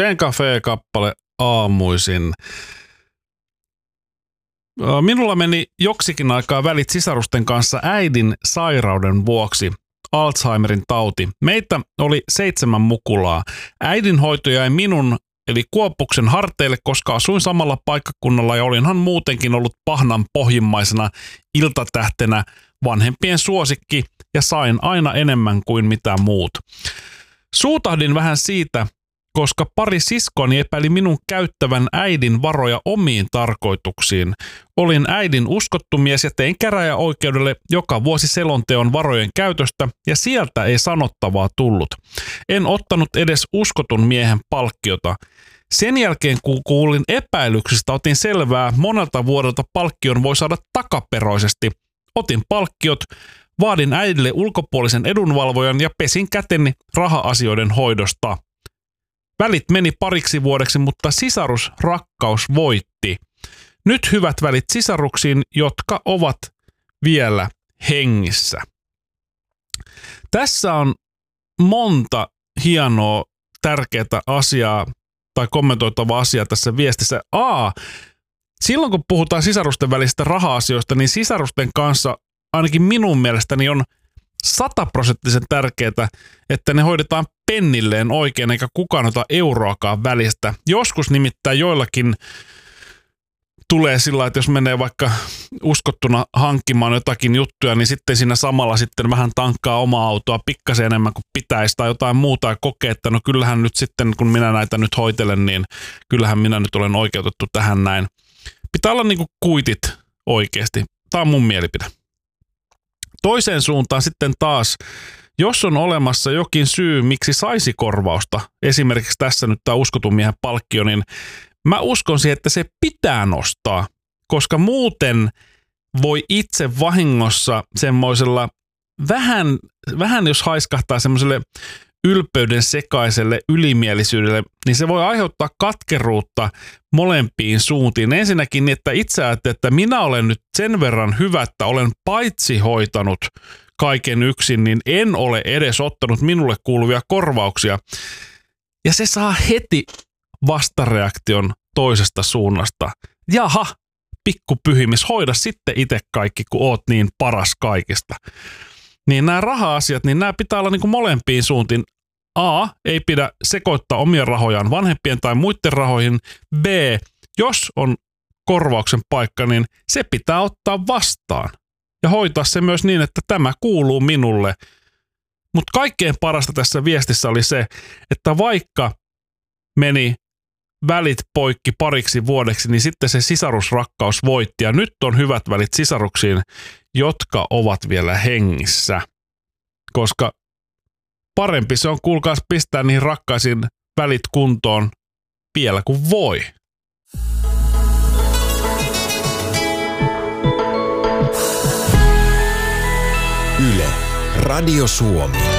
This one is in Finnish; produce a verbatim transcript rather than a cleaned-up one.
Sen Cafe-kappale aamuisin. Minulla meni joksikin aikaa välit sisarusten kanssa äidin sairauden vuoksi, Alzheimerin tauti. Meitä oli seitsemän mukulaa. Äidin hoito jäi minun, eli Kuopuksen harteille, koska asuin samalla paikkakunnalla ja olinhan muutenkin ollut pahnan pohjimmaisena iltatähtenä vanhempien suosikki ja sain aina enemmän kuin mitä muut. Suutahdin vähän siitä, koska pari siskoani epäili minun käyttävän äidin varoja omiin tarkoituksiin. Olin äidin uskottu mies ja tein käräjäoikeudelle joka vuosi selonteon varojen käytöstä ja sieltä ei sanottavaa tullut. En ottanut edes uskotun miehen palkkiota. Sen jälkeen kun kuulin epäilyksistä, otin selvää, monelta vuodelta palkkion voi saada takaperoisesti. Otin palkkiot, vaadin äidille ulkopuolisen edunvalvojan ja pesin käteni raha-asioiden hoidosta. Välit meni pariksi vuodeksi, mutta sisarusrakkaus voitti. Nyt hyvät välit sisaruksiin, jotka ovat vielä hengissä. Tässä on monta hienoa, tärkeää asiaa tai kommentoitavaa asiaa tässä viestissä. A. Silloin kun puhutaan sisarusten välisistä raha-asioista, niin sisarusten kanssa ainakin minun mielestäni on sataprosenttisen tärkeää, että ne hoidetaan pennilleen oikein, eikä kukaan ota euroakaan välistä. Joskus nimittäin joillakin tulee sillä, että jos menee vaikka uskottuna hankkimaan jotakin juttuja, niin sitten siinä samalla sitten vähän tankkaa omaa autoa pikkasen enemmän kuin pitäisi tai jotain muuta ja kokee, että no kyllähän nyt sitten, kun minä näitä nyt hoitelen, niin kyllähän minä nyt olen oikeutettu tähän näin. Pitää olla niinku kuitit oikeasti. Tämä on mun mielipide. Toiseen suuntaan sitten taas, jos on olemassa jokin syy, miksi saisi korvausta, esimerkiksi tässä nyt tämä uskotun miehen palkkio, niin mä uskon siihen, että se pitää nostaa, koska muuten voi itse vahingossa semmoisella vähän, vähän jos haiskahtaa semmoiselle ylpeyden sekaiselle ylimielisyydelle, niin se voi aiheuttaa katkeruutta molempiin suuntiin. Ensinnäkin niin, että itse ajattelee, että minä olen nyt sen verran hyvä, että olen paitsi hoitanut kaiken yksin, niin en ole edes ottanut minulle kuuluvia korvauksia. Ja se saa heti vastareaktion toisesta suunnasta. Jaha, pikkupyhimis, hoida sitten itse kaikki, kun oot niin paras kaikista. Niin nämä raha-asiat, niin nämä pitää olla niin kuin molempiin suuntiin. A, ei pidä sekoittaa omia rahojaan vanhempien tai muiden rahoihin. B, jos on korvauksen paikka, niin se pitää ottaa vastaan. Ja hoitaa se myös niin, että tämä kuuluu minulle. Mutta kaikkein parasta tässä viestissä oli se, että vaikka meni välit poikki pariksi vuodeksi, niin sitten se sisarusrakkaus voitti. Ja nyt on hyvät välit sisaruksiin, jotka ovat vielä hengissä. Koska parempi se on, kuulkaas, pistää niihin rakkaisiin välit kuntoon vielä kuin voi. Yle, Radio Suomi.